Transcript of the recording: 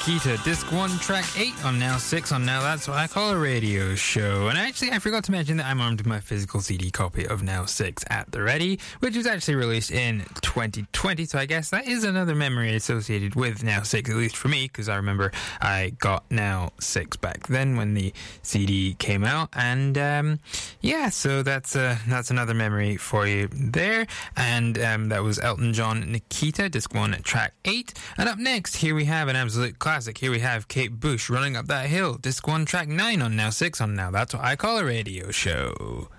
Nikita, Disc 1, Track 8 on Now 6 on Now That's What I Call a Radio Show. And actually, I forgot to mention that I'm armed with my physical CD copy of Now 6 at the ready, which was actually released in 2020. So I guess that is another memory associated with Now 6, at least for me, because I remember I got Now 6 back then when the CD came out. And yeah, so that's another memory for you there. And that was Elton John, Nikita, Disc 1, Track 8. And up next, here we have an absolute classic. Here we have Kate Bush, Running Up That Hill, Disc 1, Track 9 on Now 6 on Now That's What I Call a Radio Show.